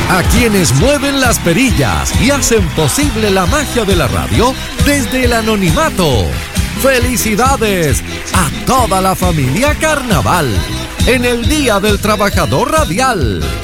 a quienes mueven las perillas y hacen posible la magia de la radio desde el anonimato. ¡Felicidades a toda la familia Carnaval en el Día del Trabajador Radial!